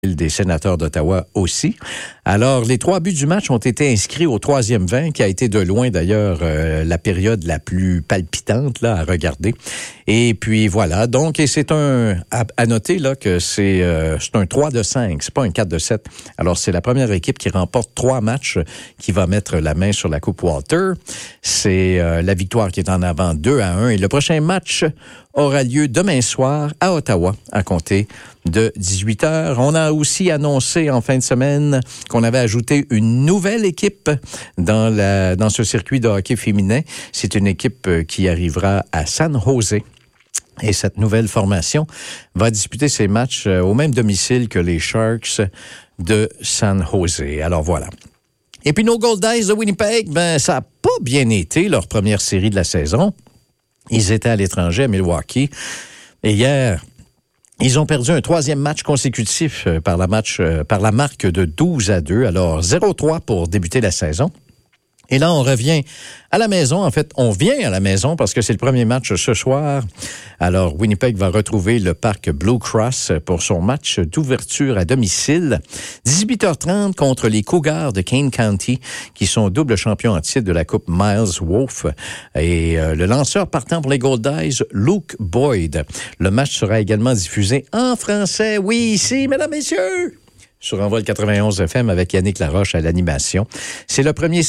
des sénateurs d'Ottawa aussi. Alors, les 3 buts du match ont été inscrits au 3e 20, qui a été de loin d'ailleurs la période la plus palpitante là à regarder. Et puis voilà, donc et c'est à noter là que c'est un 3-5, c'est pas un 4-7. Alors, c'est la première équipe qui remporte 3 matchs qui va mettre la main sur la Coupe Walter. C'est la victoire qui est en avant 2-1 et le prochain match aura lieu demain soir à Ottawa, à compter de 18h. On a aussi annoncé en fin de semaine qu'on avait ajouté une nouvelle équipe dans ce circuit de hockey féminin. C'est une équipe qui arrivera à San Jose. Et cette nouvelle formation va disputer ses matchs au même domicile que les Sharks de San Jose. Alors voilà. Et puis nos Golden Knights de Winnipeg, ça n'a pas bien été leur première série de la saison. Ils étaient à l'étranger, à Milwaukee. Et hier, ils ont perdu un 3e match consécutif par la marque de 12-2. Alors, 0-3 pour débuter la saison. Et là, on revient à la maison. En fait, on vient à la maison parce que c'est le premier match ce soir. Alors, Winnipeg va retrouver le parc Blue Cross pour son match d'ouverture à domicile. 18h30 contre les Cougars de Kane County, qui sont double champions en titre de la Coupe Miles Wolf. Et le lanceur partant pour les Golden Knights, Luke Boyd. Le match sera également diffusé en français. Oui, ici, mesdames, messieurs! Sur Envol 91 FM avec Yannick Laroche à l'animation. C'est la première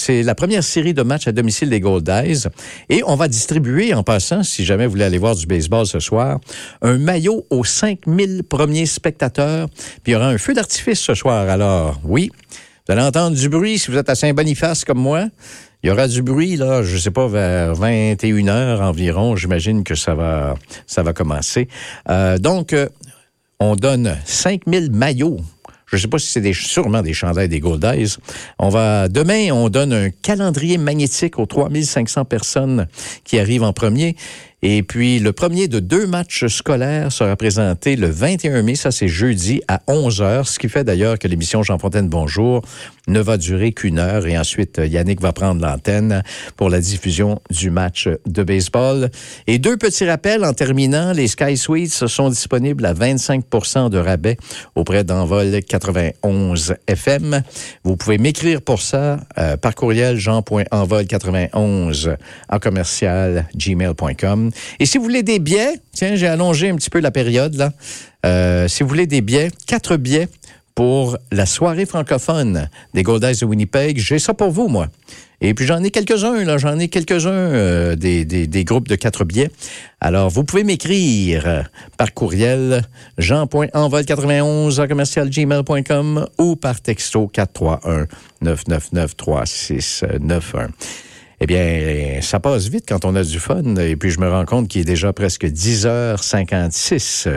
série de matchs à domicile des Golden Knights. Et on va distribuer, en passant, si jamais vous voulez aller voir du baseball ce soir, un maillot aux 5000 premiers spectateurs. Puis il y aura un feu d'artifice ce soir. Alors, oui, vous allez entendre du bruit si vous êtes à Saint-Boniface comme moi. Il y aura du bruit, là, je sais pas, vers 21h environ. J'imagine que ça va commencer. Donc, on donne 5000 maillots. Je ne sais pas si c'est sûrement des chandails des Golden Knights. Demain, on donne un calendrier magnétique aux 3500 personnes qui arrivent en premier. Et puis, le premier de 2 matchs scolaires sera présenté le 21 mai. Ça, c'est jeudi à 11h. Ce qui fait d'ailleurs que l'émission Jean Fontaine Bonjour ne va durer qu'1 heure. Et ensuite, Yannick va prendre l'antenne pour la diffusion du match de baseball. Et 2 petits rappels en terminant. Les Sky Suites sont disponibles à 25% de rabais auprès d'Envol 91 FM. Vous pouvez m'écrire pour ça par courriel jean.envol91@gmail.com. Et si vous voulez des billets, tiens, j'ai allongé un petit peu la période, là. Si vous voulez des billets, 4 billets pour la soirée francophone des Golden Knights de Winnipeg, j'ai ça pour vous, moi. Et puis j'en ai quelques-uns, là. Des groupes de 4 billets. Alors, vous pouvez m'écrire par courriel jean.envol91@gmail.com ou par texto 431-999-3691. Eh bien, ça passe vite quand on a du fun. Et puis, je me rends compte qu'il est déjà presque 10h56.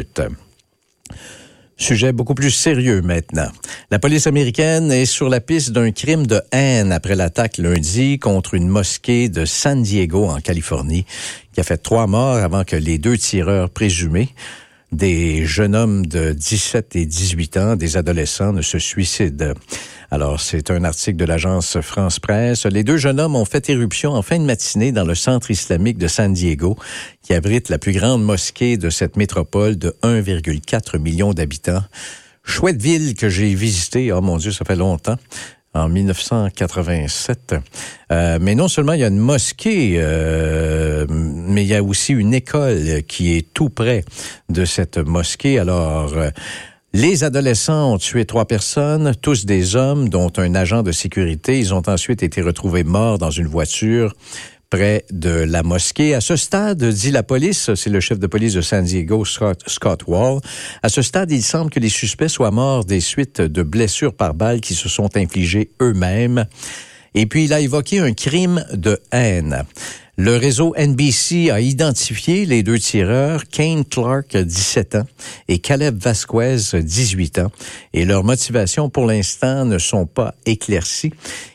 Sujet beaucoup plus sérieux maintenant. La police américaine est sur la piste d'un crime de haine après l'attaque lundi contre une mosquée de San Diego, en Californie, qui a fait 3 morts avant que les 2 tireurs présumés, des jeunes hommes de 17 et 18 ans, des adolescents, ne se suicident. Alors, c'est un article de l'agence France Presse. Les 2 jeunes hommes ont fait éruption en fin de matinée dans le centre islamique de San Diego, qui abrite la plus grande mosquée de cette métropole de 1,4 million d'habitants. Chouette ville que j'ai visitée, oh mon Dieu, ça fait longtemps, en 1987. Mais non seulement il y a une mosquée, mais il y a aussi une école qui est tout près de cette mosquée. Alors, les adolescents ont tué 3 personnes, tous des hommes, dont un agent de sécurité. Ils ont ensuite été retrouvés morts dans une voiture près de la mosquée. À ce stade, dit la police, c'est le chef de police de San Diego, Scott Wall, à ce stade, il semble que les suspects soient morts des suites de blessures par balle qui se sont infligées eux-mêmes. Et puis, il a évoqué un crime de haine. Le réseau NBC a identifié les 2 tireurs, Kane Clark, 17 ans, et Caleb Vasquez, 18 ans. Et leurs motivations, pour l'instant, ne sont pas éclaircies.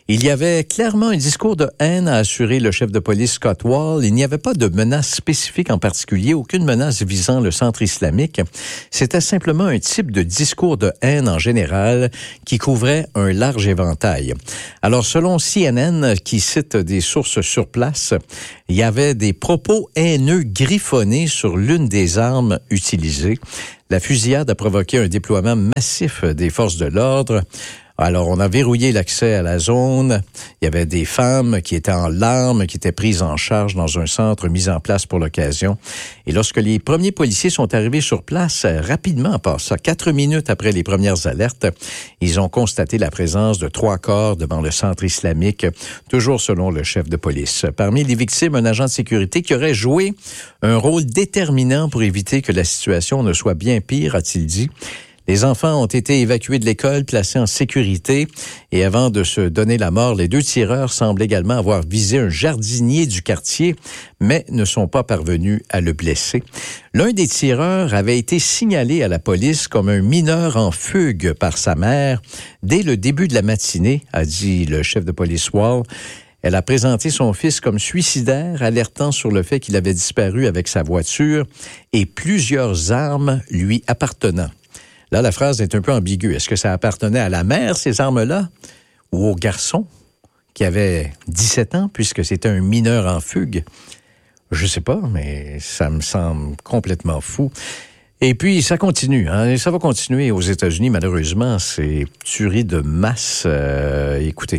Il y avait clairement un discours de haine, a assuré le chef de police Scott Wall. Il n'y avait pas de menace spécifique en particulier, aucune menace visant le centre islamique. C'était simplement un type de discours de haine en général qui couvrait un large éventail. Alors, selon CNN, qui cite des sources sur place, il y avait des propos haineux griffonnés sur l'une des armes utilisées. La fusillade a provoqué un déploiement massif des forces de l'ordre. Alors, on a verrouillé l'accès à la zone. Il y avait des femmes qui étaient en larmes, qui étaient prises en charge dans un centre mis en place pour l'occasion. Et lorsque les premiers policiers sont arrivés sur place, rapidement, à part ça, 4 minutes après les premières alertes, ils ont constaté la présence de 3 corps devant le centre islamique, toujours selon le chef de police. Parmi les victimes, un agent de sécurité qui aurait joué un rôle déterminant pour éviter que la situation ne soit bien pire, a-t-il dit. Les enfants ont été évacués de l'école, placés en sécurité. Et avant de se donner la mort, les 2 tireurs semblent également avoir visé un jardinier du quartier, mais ne sont pas parvenus à le blesser. L'un des tireurs avait été signalé à la police comme un mineur en fugue par sa mère dès le début de la matinée, a dit le chef de police Wall. Elle a présenté son fils comme suicidaire, alertant sur le fait qu'il avait disparu avec sa voiture et plusieurs armes lui appartenant. Là, la phrase est un peu ambiguë. Est-ce que ça appartenait à la mère, ces armes-là, ou au garçon qui avait 17 ans, puisque c'était un mineur en fugue? Je sais pas, mais ça me semble complètement fou. Et puis, ça continue. Hein? Ça va continuer aux États-Unis, malheureusement. Ces tueries de masse. Écoutez,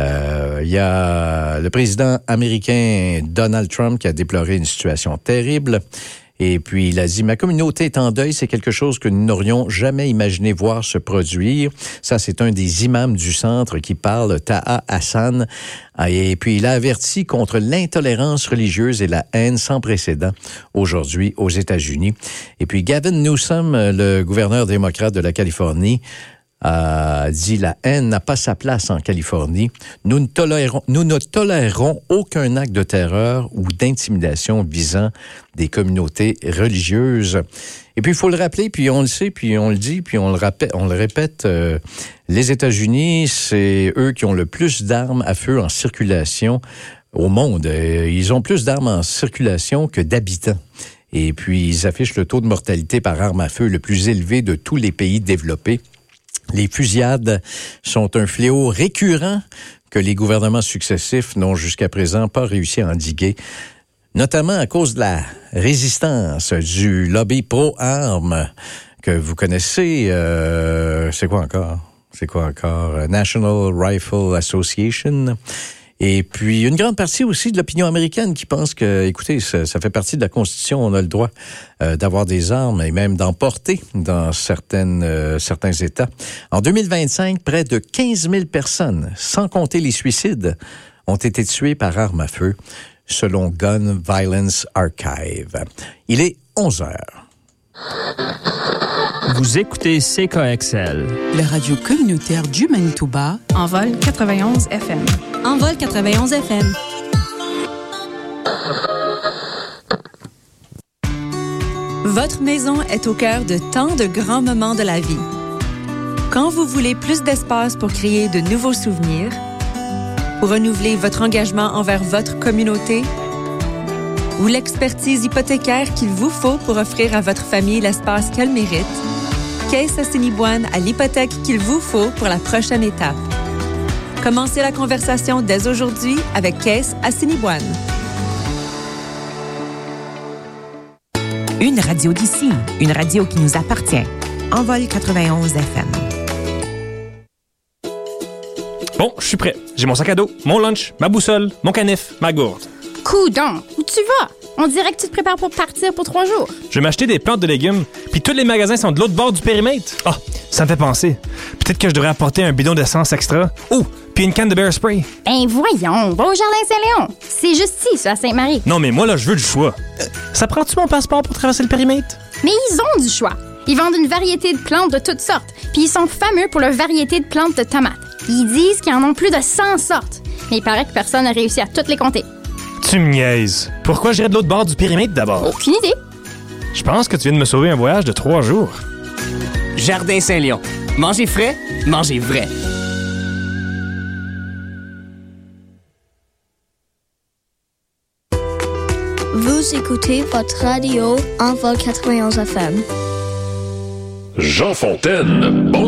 il y a le président américain Donald Trump qui a déploré une situation terrible. Et puis, il a dit, ma communauté est en deuil, c'est quelque chose que nous n'aurions jamais imaginé voir se produire. Ça, c'est un des imams du centre qui parle, Taha Hassan. Et puis, il a averti contre l'intolérance religieuse et la haine sans précédent aujourd'hui aux États-Unis. Et puis, Gavin Newsom, le gouverneur démocrate de la Californie, a dit la haine n'a pas sa place en Californie. Nous ne tolérerons aucun acte de terreur ou d'intimidation visant des communautés religieuses. Et puis il faut le rappeler, puis on le sait, puis on le dit, puis on le répète. Les États-Unis, c'est eux qui ont le plus d'armes à feu en circulation au monde. Ils ont plus d'armes en circulation que d'habitants. Et puis ils affichent le taux de mortalité par arme à feu le plus élevé de tous les pays développés. Les fusillades sont un fléau récurrent que les gouvernements successifs n'ont jusqu'à présent pas réussi à endiguer, notamment à cause de la résistance du lobby pro-armes que vous connaissez. C'est quoi encore? National Rifle Association. Et puis, une grande partie aussi de l'opinion américaine qui pense que, écoutez, ça fait partie de la Constitution, on a le droit d'avoir des armes et même d'en porter dans certains États. En 2025, près de 15 000 personnes, sans compter les suicides, ont été tuées par arme à feu, selon Gun Violence Archive. Il est 11 heures. Vous écoutez CKXL, la radio communautaire du Manitoba, Envol 91 FM. Envol 91 FM. Votre maison est au cœur de tant de grands moments de la vie. Quand vous voulez plus d'espace pour créer de nouveaux souvenirs, pour renouveler votre engagement envers votre communauté, ou l'expertise hypothécaire qu'il vous faut pour offrir à votre famille l'espace qu'elle mérite, Caisse Assiniboine a l'hypothèque qu'il vous faut pour la prochaine étape. Commencez la conversation dès aujourd'hui avec Caisse Assiniboine. Une radio d'ici, une radio qui nous appartient. Envol 91 FM. Bon, je suis prêt. J'ai mon sac à dos, mon lunch, ma boussole, mon canif, ma gourde. Coudon, où tu vas? On dirait que tu te prépares pour partir pour 3 jours. Je vais m'acheter des plantes de légumes, puis tous les magasins sont de l'autre bord du périmètre. Ah, ça me fait penser. Peut-être que je devrais apporter un bidon d'essence extra. Oh, puis une canne de bear spray. Ben voyons, va au Jardin Saint-Léon. C'est juste ici, à Sainte-Marie. Non, mais moi, là, je veux du choix. Ça prend-tu mon passeport pour traverser le périmètre? Mais ils ont du choix. Ils vendent une variété de plantes de toutes sortes, puis ils sont fameux pour leur variété de plantes de tomates. Ils disent qu'ils en ont plus de 100 sortes, mais il paraît que personne n'a réussi à toutes les compter. Tu me niaises. Pourquoi j'irais de l'autre bord du périmètre d'abord? Aucune idée. Je pense que tu viens de me sauver un voyage de 3 jours. Jardin Saint-Léon. Mangez frais, mangez vrai. Vous écoutez votre radio Envol 91 FM. Jean Fontaine, bon